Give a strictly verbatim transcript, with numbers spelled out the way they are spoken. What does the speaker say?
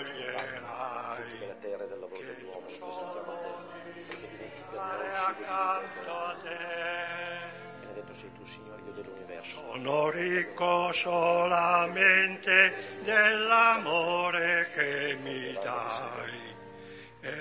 frutti della terra e del lavoro dell'uomo, lo presentiamo a te, perché diventi per noi Stare cibo di accanto a vita. te. Benedetto sei tu, Signore, Dio dell'universo. Sono ricco solamente dell'amore che